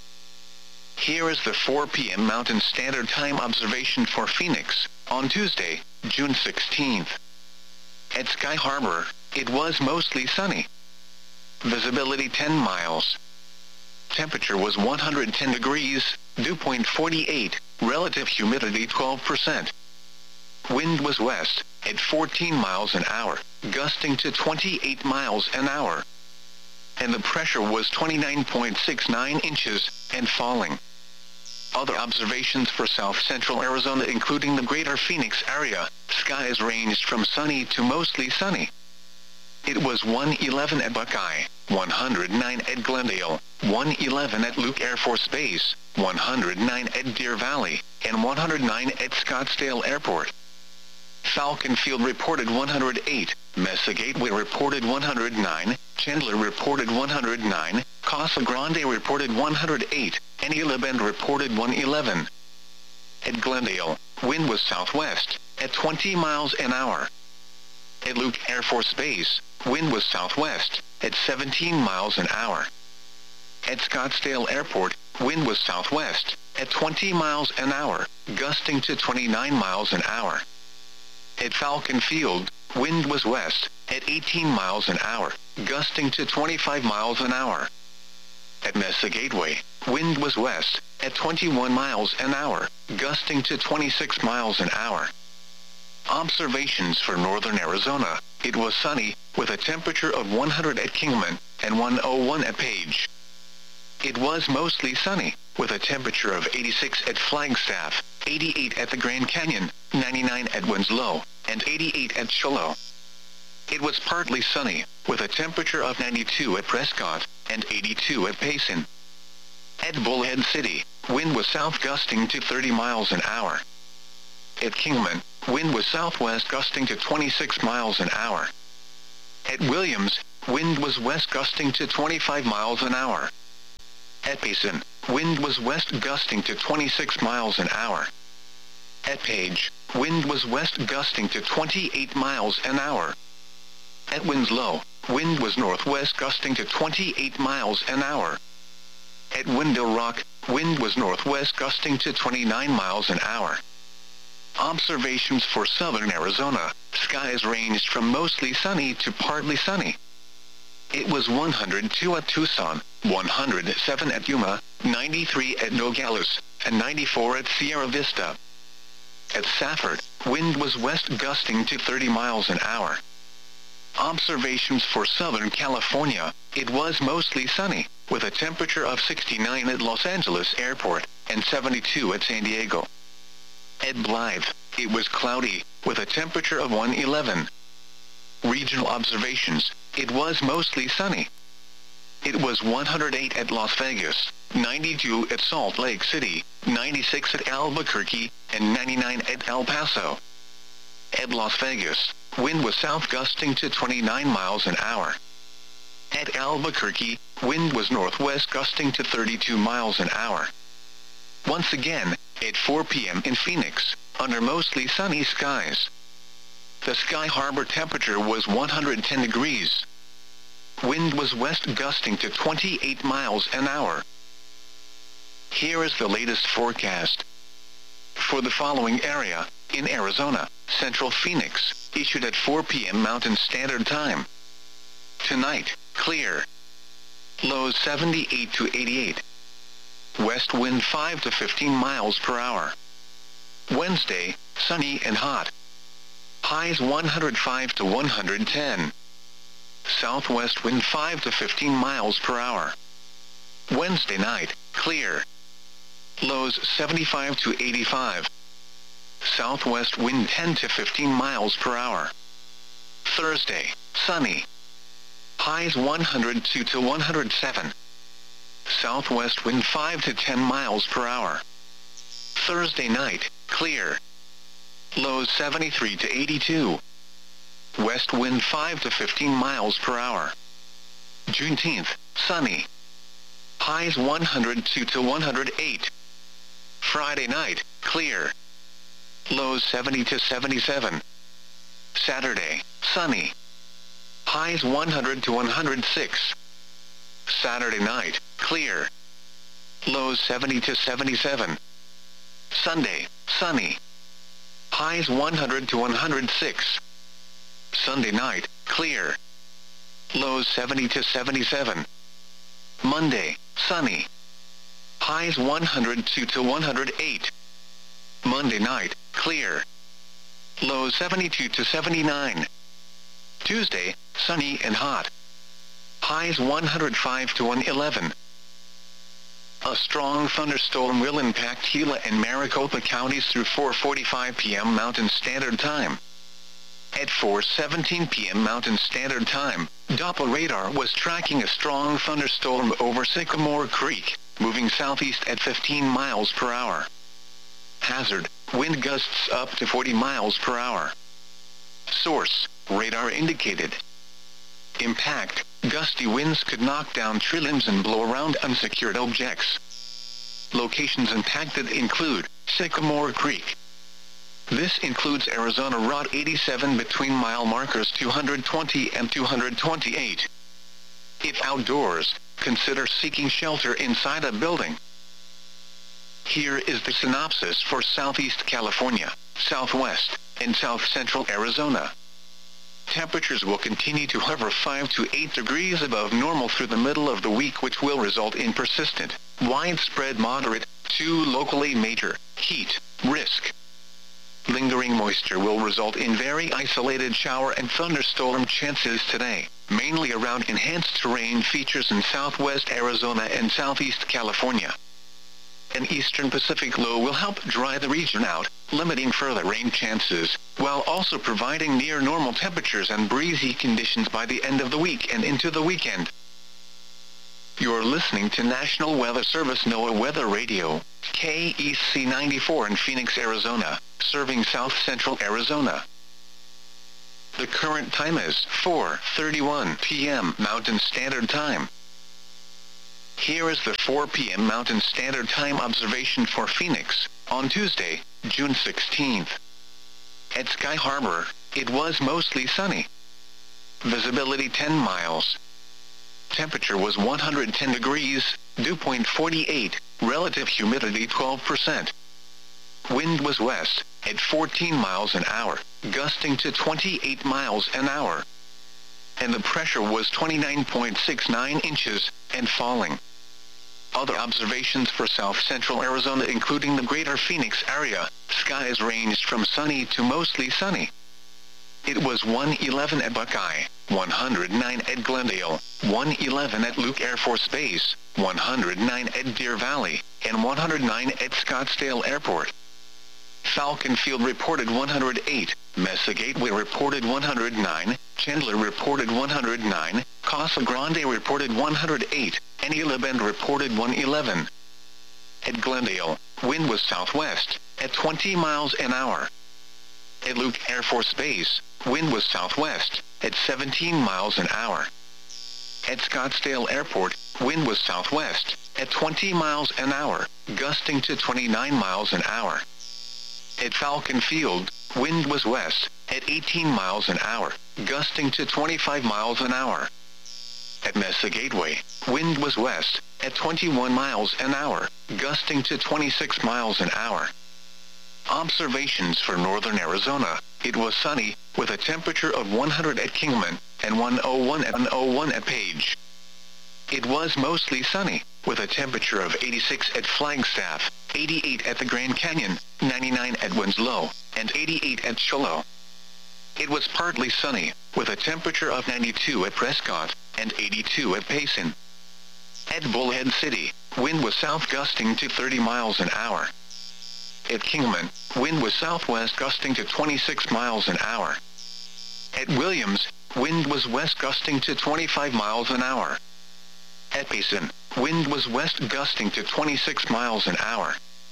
A: Here is the four p m Mountain Standard Time observation for Phoenix, on Tuesday, June sixteenth. At Sky Harbor, it was mostly sunny. Visibility ten miles. Temperature was one hundred ten degrees, dew point forty-eight, relative humidity twelve percent. Wind was west, at fourteen miles an hour, gusting to twenty-eight miles an hour. And the pressure was twenty-nine point six nine inches, and falling. Other observations for south central Arizona, including the greater Phoenix area, skies ranged from sunny to mostly sunny. It was one eleven at Buckeye, one hundred nine at Glendale, one eleven at Luke Air Force Base, one hundred nine at Deer Valley, and one hundred nine at Scottsdale Airport. Falcon Field reported one hundred eight, Mesa Gateway reported one hundred nine, Chandler reported one hundred nine, Casa Grande reported one hundred eight, and Gila Bend reported one eleven. At Glendale, wind was southwest, at twenty miles an hour. At Luke Air Force Base, wind was southwest, at seventeen miles an hour. At Scottsdale Airport, wind was southwest, at twenty miles an hour, gusting to twenty-nine miles an hour. At Falcon Field, wind was west, at eighteen miles an hour, gusting to twenty-five miles an hour. At Mesa Gateway, wind was west, at twenty-one miles an hour, gusting to twenty-six miles an hour. Observations for northern Arizona, it was sunny, with a temperature of one hundred at Kingman, and one oh one at Page. It was mostly sunny, with a temperature of eighty-six at Flagstaff, eighty-eight at the Grand Canyon, ninety-nine at Winslow, and eighty-eight at Shiloh. It was partly sunny, with a temperature of ninety-two at Prescott, and eighty-two at Payson. At Bullhead City, wind was south gusting to thirty miles an hour. At Kingman, wind was southwest gusting to twenty-six miles an hour. At Williams, wind was west gusting to twenty-five miles an hour. At Payson, wind was west gusting to twenty-six miles an hour. At Page, wind was west gusting to twenty-eight miles an hour. At Winslow, wind was northwest gusting to twenty-eight miles an hour. At Window Rock, wind was northwest gusting to twenty-nine miles an hour. Observations for southern Arizona, skies ranged from mostly sunny to partly sunny. It was one hundred two at Tucson, one hundred seven at Yuma, ninety-three at Nogales, and ninety-four at Sierra Vista. At Safford, wind was west gusting to thirty miles an hour. Observations for Southern California, it was mostly sunny, with a temperature of sixty-nine at Los Angeles Airport, and seventy-two at San Diego. At Blythe, it was cloudy, with a temperature of one hundred eleven. Regional observations, it was mostly sunny. It was one hundred eight at Las Vegas, ninety-two at Salt Lake City, ninety-six at Albuquerque, and ninety-nine at El Paso. At Las Vegas, wind was south gusting to twenty-nine miles an hour. At Albuquerque, wind was northwest gusting to thirty-two miles an hour. Once again, at four p m in Phoenix, under mostly sunny skies. The Sky Harbor temperature was one hundred ten degrees. Wind was west gusting to twenty-eight miles an hour. Here is the latest forecast. For the following area, in Arizona, Central Phoenix, issued at four p m Mountain Standard Time. Tonight, clear. Lows seventy-eight to eighty-eight. West wind five to fifteen miles per hour. Wednesday, sunny and hot. Highs one hundred five to one hundred ten. Southwest wind five to fifteen miles per hour. Wednesday night, clear. Lows seventy-five to eighty-five. Southwest wind ten to fifteen miles per hour. Thursday, sunny. Highs one hundred two to one hundred seven. Southwest wind five to ten miles per hour. Thursday night, clear. Lows seventy-three to eighty-two. West wind five to fifteen miles per hour. Juneteenth, sunny. Highs one hundred two to one hundred eight. Friday night, clear. Lows seventy to seventy-seven. Saturday, sunny. Highs one hundred to one hundred six. Saturday night, clear. Lows seventy to seventy-seven. Sunday, sunny. Highs one hundred to one hundred six. Sunday night, clear. Lows seventy to seventy-seven. Monday, sunny. Highs one hundred two to one hundred eight. Monday night, clear. Lows seventy-two to seventy-nine. Tuesday, sunny and hot. Highs one hundred five to one hundred eleven. A strong thunderstorm will impact Gila and Maricopa counties through four forty-five p m Mountain Standard Time. At four seventeen p m Mountain Standard Time, Doppler radar was tracking a strong thunderstorm over Sycamore Creek, moving southeast at fifteen miles per hour. Hazard, wind gusts up to forty miles per hour. Source, radar indicated. Impact, gusty winds could knock down tree limbs and blow around unsecured objects. Locations impacted include Sycamore Creek. This includes Arizona Route eighty-seven between mile markers two hundred twenty and two hundred twenty-eight. If outdoors, consider seeking shelter inside a building. Here is the synopsis for Southeast California, Southwest, and South Central Arizona. Temperatures will continue to hover five to eight degrees above normal through the middle of the week, which will result in persistent, widespread moderate, to locally major, heat risk. Lingering moisture will result in very isolated shower and thunderstorm chances today, mainly around enhanced terrain features in southwest Arizona and southeast California. An eastern Pacific low will help dry the region out, limiting further rain chances, while also providing near normal temperatures and breezy conditions by the end of the week and into the weekend. You're listening to National Weather Service NOAA Weather Radio, K E C ninety-four in Phoenix, Arizona, serving south central Arizona. The current time is four thirty-one p m Mountain Standard Time. Here is the four p m Mountain Standard Time observation for Phoenix, on Tuesday, June sixteenth. At Sky Harbor, it was mostly sunny. Visibility ten miles. Temperature was one hundred ten degrees, dew point forty-eight, relative humidity twelve percent. Wind was west, at fourteen miles an hour, gusting to twenty-eight miles an hour. And the pressure was twenty-nine point six nine inches, and falling. Other observations for south central Arizona including the greater Phoenix area, skies ranged from sunny to mostly sunny. It was one eleven at Buckeye, one hundred nine at Glendale, one eleven at Luke Air Force Base, one hundred nine at Deer Valley, and one hundred nine at Scottsdale Airport. Falcon Field reported one hundred eight, Mesa Gateway reported one hundred nine, Chandler reported one hundred nine, Casa Grande reported one hundred eight, and Isla Bend reported one eleven. At Glendale, wind was southwest, at twenty miles an hour. At Luke Air Force Base, wind was southwest, at seventeen miles an hour. At Scottsdale Airport, wind was southwest, at twenty miles an hour, gusting to twenty-nine miles an hour. At Falcon Field, wind was west, at eighteen miles an hour, gusting to twenty-five miles an hour. At Mesa Gateway, wind was west, at twenty-one miles an hour, gusting to twenty-six miles an hour. Observations for northern Arizona, it was sunny, with a temperature of one hundred at Kingman, and one oh one at one oh one at Page. It was mostly sunny, with a temperature of eighty-six at Flagstaff, eighty-eight at the Grand Canyon, ninety-nine at Winslow, and eighty-eight at Shiloh. It was partly sunny, with a temperature of ninety-two at Prescott, and eighty-two at Payson. At Bullhead City, wind was south gusting to thirty miles an hour. At Kingman, wind was southwest gusting to twenty-six miles an hour. At Williams, wind was west gusting to twenty-five miles an hour. At Payson, wind was west gusting to twenty-six miles an hour.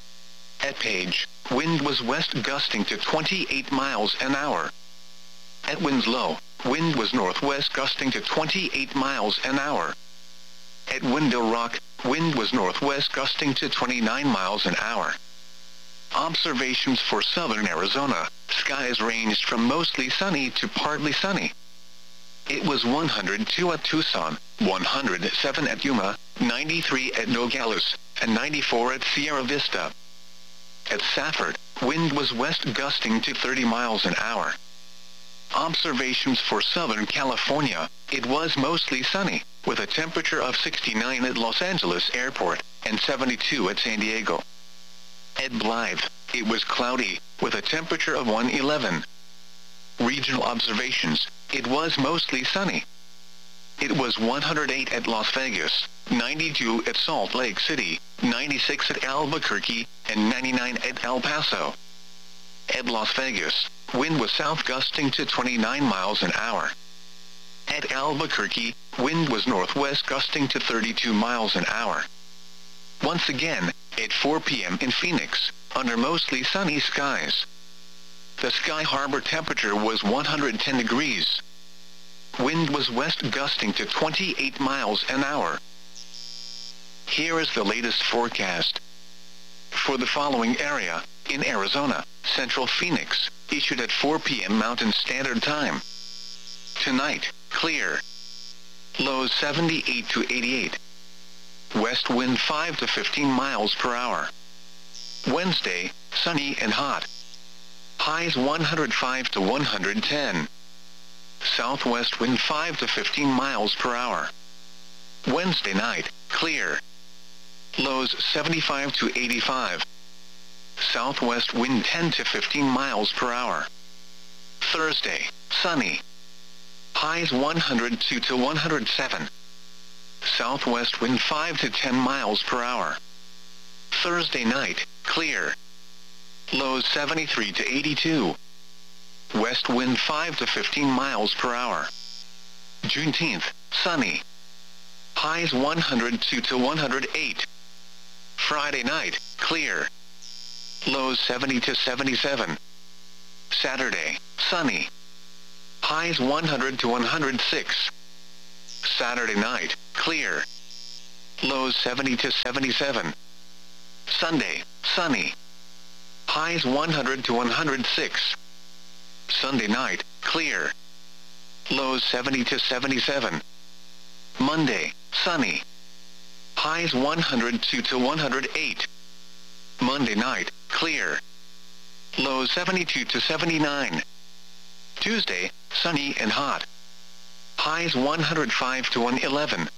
A: At Page, wind was west gusting to twenty-eight miles an hour. At Winslow, wind was northwest gusting to twenty-eight miles an hour. At Window Rock, wind was northwest gusting to twenty-nine miles an hour. Observations for southern Arizona, skies ranged from mostly sunny to partly sunny. It was one hundred two at Tucson, one hundred seven at Yuma, ninety-three at Nogales, and ninety-four at Sierra Vista. At Safford, wind was west gusting to thirty miles an hour. Observations for Southern California, it was mostly sunny, with a temperature of sixty-nine at Los Angeles Airport, and seventy-two at San Diego. At Blythe, it was cloudy, with a temperature of one eleven. Regional observations, it was mostly sunny. It was one hundred eight at Las Vegas, ninety-two at Salt Lake City, ninety-six at Albuquerque, and ninety-nine at El Paso. At Las Vegas, wind was south gusting to twenty-nine miles an hour. At Albuquerque, wind was northwest gusting to thirty-two miles an hour. Once again, at four p m in Phoenix, under mostly sunny skies. The Sky Harbor temperature was one hundred ten degrees. Wind was west gusting to twenty-eight miles an hour. Here is the latest forecast. For the following area, in Arizona, Central Phoenix, issued at four p m Mountain Standard Time. Tonight, clear. Lows seventy-eight to eighty-eight. West wind five to fifteen miles per hour. Wednesday, sunny and hot. Highs one hundred five to one hundred ten. Southwest wind five to fifteen miles per hour. Wednesday night, clear. Lows seventy-five to eighty-five. Southwest wind ten to fifteen miles per hour. Thursday, sunny. Highs one hundred two to one hundred seven. Southwest wind five to ten miles per hour. Thursday night, clear. Lows seventy-three to eighty-two. West wind five to fifteen miles per hour. Juneteenth, sunny. Highs one hundred two to one hundred eight. Friday night, clear. Lows seventy to seventy-seven. Saturday, sunny. Highs one hundred to one hundred six. Saturday night, clear. Lows seventy to seventy-seven. Sunday, sunny. Highs one hundred to one hundred six. Sunday night, clear. Lows seventy to seventy-seven. Monday, sunny. Highs one hundred two to one hundred eight. Monday night, clear. Lows seventy-two to seventy-nine. Tuesday, sunny and hot. Highs one hundred five to one hundred eleven.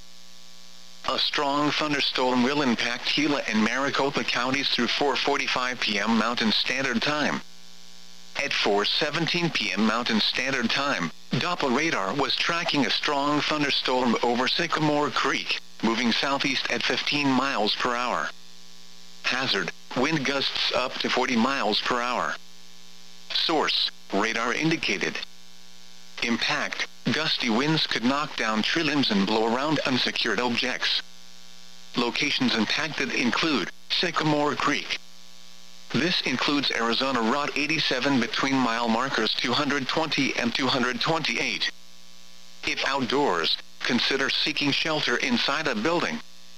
A: A strong thunderstorm will impact Gila and Maricopa counties through four forty-five p m Mountain Standard Time. At four seventeen p m Mountain Standard Time, Doppler radar was tracking a strong thunderstorm over Sycamore Creek, moving southeast at fifteen miles per hour. Hazard, wind gusts up to forty miles per hour. Source, radar indicated. Impact, gusty winds could knock down tree limbs and blow around unsecured objects. Locations impacted include Sycamore Creek. This includes Arizona Route eighty-seven between mile markers two hundred twenty and two hundred twenty-eight. If outdoors, consider seeking shelter inside a building.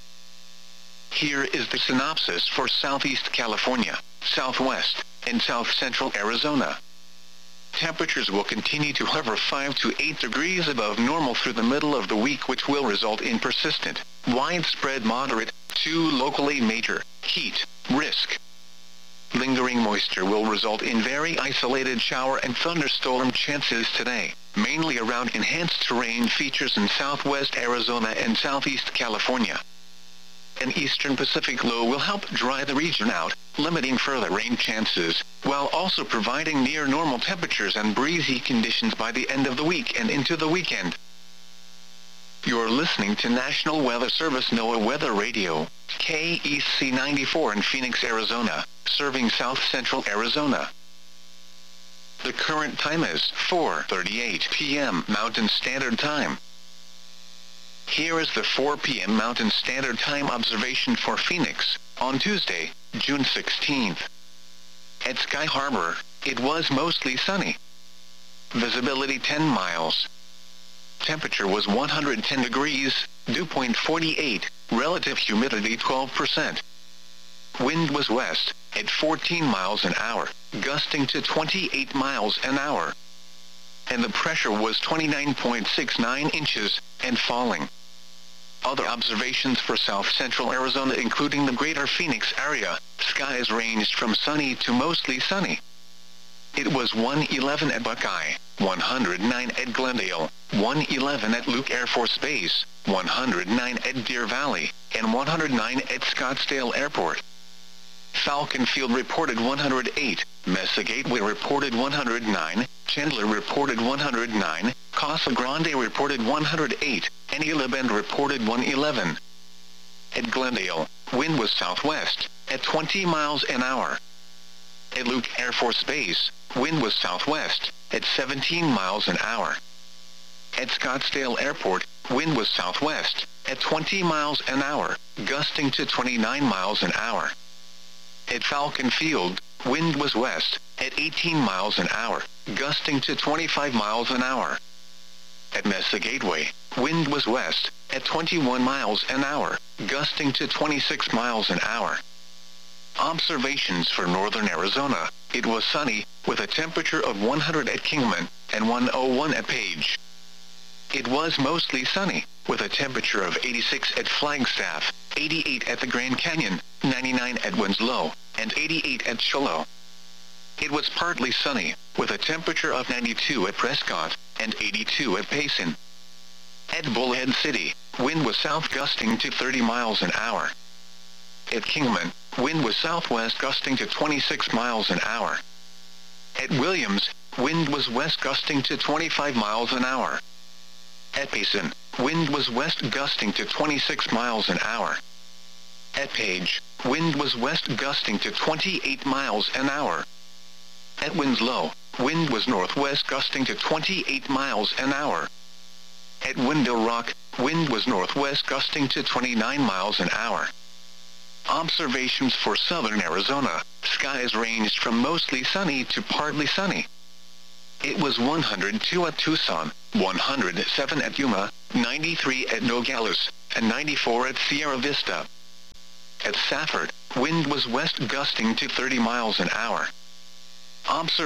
A: Here is the synopsis for Southeast California, Southwest, and South Central Arizona. Temperatures will continue to hover five to eight degrees above normal through the middle of the week, which will result in persistent, widespread moderate, to locally major, heat risk. Lingering moisture will result in very isolated shower and thunderstorm chances today, mainly around enhanced terrain features in southwest Arizona and southeast California. An eastern Pacific low will help dry the region out, limiting further rain chances, while also providing near normal temperatures and breezy conditions by the end of the week and into the weekend. You're listening to National Weather Service NOAA Weather Radio, K E C ninety-four in Phoenix, Arizona, serving south central Arizona. The current time is four thirty-eight p m Mountain Standard Time. Here is the four p m Mountain Standard Time observation for Phoenix, on Tuesday, June sixteenth. At Sky Harbor, it was mostly sunny. Visibility ten miles. Temperature was one hundred ten degrees, dew point forty-eight, relative humidity twelve percent. Wind was west, at fourteen miles an hour, gusting to twenty-eight miles an hour. And the pressure was twenty-nine point six nine inches, and falling. Other observations for south central Arizona including the greater Phoenix area, skies ranged from sunny to mostly sunny. It was one eleven at Buckeye, one hundred nine at Glendale, one eleven at Luke Air Force Base, one hundred nine at Deer Valley, and one hundred nine at Scottsdale Airport. Falcon Field reported one hundred eight, Mesa Gateway reported one hundred nine, Chandler reported one hundred nine, Casa Grande reported one hundred eight, and Isla Bend reported one eleven. At Glendale, wind was southwest, at twenty miles an hour. At Luke Air Force Base, wind was southwest, at seventeen miles an hour. At Scottsdale Airport, wind was southwest, at twenty miles an hour, gusting to twenty-nine miles an hour. At Falcon Field, wind was west, at eighteen miles an hour, gusting to twenty-five miles an hour. At Mesa Gateway, wind was west, at twenty-one miles an hour, gusting to twenty-six miles an hour. Observations for northern Arizona, it was sunny, with a temperature of one hundred at Kingman, and one oh one at Page. It was mostly sunny, with a temperature of eighty-six at Flagstaff, eighty-eight at the Grand Canyon, ninety-nine at Winslow, and eighty-eight at Shiloh. It was partly sunny, with a temperature of ninety-two at Prescott, and eighty-two at Payson. At Bullhead City, wind was south gusting to thirty miles an hour. At Kingman, wind was southwest gusting to twenty-six miles an hour. At Williams, wind was west gusting to twenty-five miles an hour. At Payson, wind was west gusting to twenty-six miles an hour. At Page, wind was west gusting to twenty-eight miles an hour. At Winslow, wind was northwest gusting to twenty-eight miles an hour. At Window Rock, wind was northwest gusting to twenty-nine miles an hour. Observations for southern Arizona, skies ranged from mostly sunny to partly sunny. It was one hundred two at Tucson, one hundred seven at Yuma, ninety-three at Nogales, and ninety-four at Sierra Vista. At Safford, wind was west gusting to thirty miles an hour. Observations